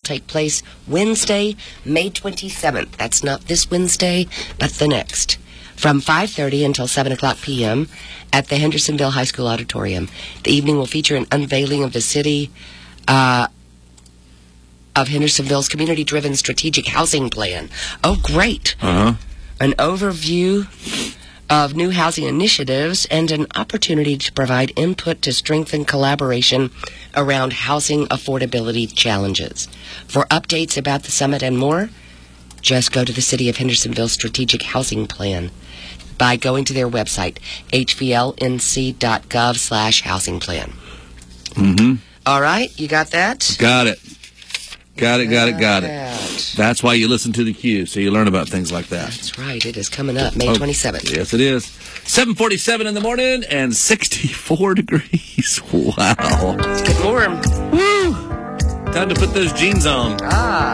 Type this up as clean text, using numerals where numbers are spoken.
take place Wednesday, May 27th. That's not this Wednesday, but the next. From 5:30 until 7 o'clock p.m. at the Hendersonville High School Auditorium. The evening will feature an unveiling of the city of Hendersonville's community-driven strategic housing plan. Oh, great. Uh-huh. An overview of new housing initiatives and an opportunity to provide input to strengthen collaboration around housing affordability challenges. For updates about the summit and more, just go to the City of Hendersonville Strategic Housing Plan by going to their website, hvlnc.gov/housing plan. Mm-hmm. All right, you got that? Got it. Got it. That's why you listen to the Q, so you learn about things like that. That's right. It is coming up May 27th. Yes, it is. 7:47 in the morning and 64 degrees. Wow. It's getting warm. Woo! Time to put those jeans on.